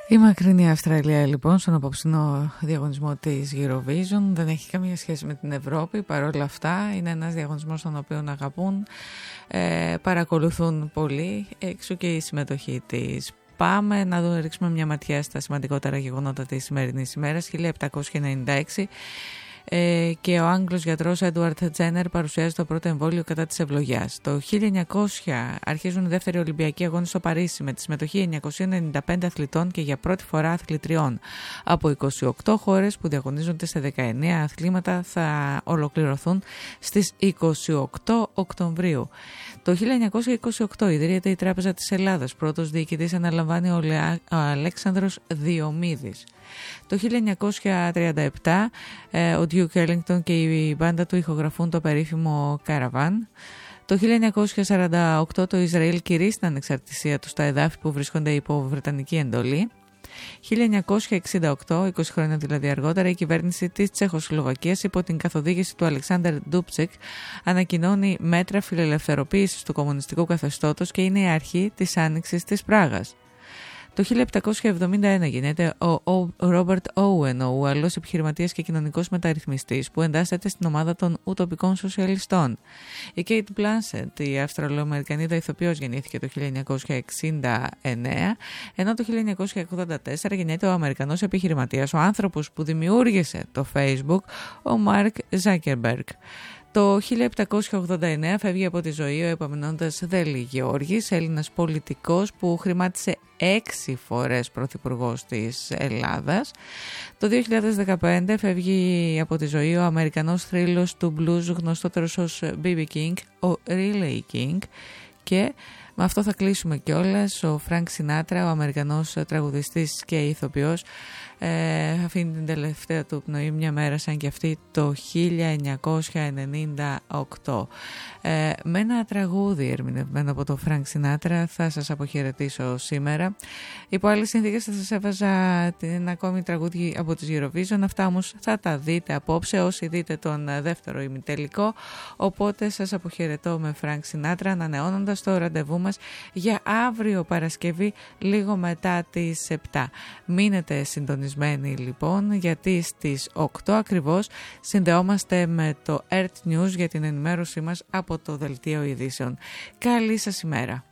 Η μακρινή Αυστραλία λοιπόν στον απόψινό διαγωνισμό της Eurovision δεν έχει καμία σχέση με την Ευρώπη. Παρόλα αυτά είναι ένας διαγωνισμός τον οποίο αγαπούν, παρακολουθούν πολύ, έξω και η συμμετοχή της. Πάμε να ρίξουμε μια ματιά στα σημαντικότερα γεγονότα της σημερινής ημέρας. 1796 και ο Άγγλος γιατρός Έντουαρντ Τζένερ παρουσιάζει το πρώτο εμβόλιο κατά της ευλογιάς. Το 1900 αρχίζουν οι δεύτεροι Ολυμπιακοί αγώνες στο Παρίσι με τη συμμετοχή 995 αθλητών και για πρώτη φορά αθλητριών. Από 28 χώρες που διαγωνίζονται σε 19 αθλήματα θα ολοκληρωθούν στις 28 Οκτωβρίου. Το 1928 ιδρύεται η Τράπεζα της Ελλάδας. Πρώτος διοικητής αναλαμβάνει ο Αλέξανδρος Διομήδης. Το 1937 ο Duke Ellington και η μπάντα του ηχογραφούν το περίφημο Caravan. Το 1948 το Ισραήλ κηρύσσει την ανεξαρτησία του στα εδάφη που βρίσκονται υπό βρετανική εντολή. 1968, 20 χρόνια δηλαδή αργότερα, η κυβέρνηση της Τσεχοσλοβακίας υπό την καθοδήγηση του Αλεξάνδερ Ντούπτσεκ ανακοινώνει μέτρα φιλελευθεροποίησης του κομμουνιστικού καθεστώτος και είναι η αρχή της άνοιξης της Πράγας. Το 1771 γεννιέται ο Ρόμπερτ Όουεν, ο Ουαλός επιχειρηματίας και κοινωνικός μεταρρυθμιστής που εντάσσεται στην ομάδα των ουτοπικών σοσιαλιστών. Η Κέιτ Μπλάνσετ, η Αυστραλοαμερικανίδα ηθοποιός, γεννήθηκε το 1969, ενώ το 1984 γεννιέται ο Αμερικανός επιχειρηματίας, ο άνθρωπος που δημιούργησε το Facebook, ο Μάρκ Ζάκερμπεργκ. Το 1789 φεύγει από τη ζωή ο Επαμενόντας Δέλη Γεώργης, Έλληνας πολιτικός που χρημάτισε 6 φορές πρωθυπουργός της Ελλάδας. Το 2015 φεύγει από τη ζωή ο Αμερικανός θρύλος του blues γνωστότερος ως B.B. King, ο Riley King, και με αυτό θα κλείσουμε κιόλας. Ο Φρανκ Σινάτρα, ο Αμερικανός τραγουδιστής και ηθοποιός, αφήνει την τελευταία του πνοή μια μέρα σαν και αυτή το 1998. Με ένα τραγούδι ερμηνευμένο από τον Φρανκ Σινάτρα θα σας αποχαιρετήσω σήμερα. Υπό άλλες συνθήκες θα σας έβαζα την ακόμη τραγούδι από τις Eurovision. Αυτά όμως θα τα δείτε απόψε όσοι δείτε τον δεύτερο ημιτελικό. Οπότε σας αποχαιρετώ με Φρανκ Σινάτρα, ανανεώνοντας το ραντεβού μας για αύριο Παρασκευή λίγο μετά τις 7. Μείνετε συντονισμένοι λοιπόν, γιατί στις 8 ακριβώς συνδεόμαστε με το Earth News για την ενημέρωσή μας από το Δελτίο Ειδήσεων. Καλή σας ημέρα.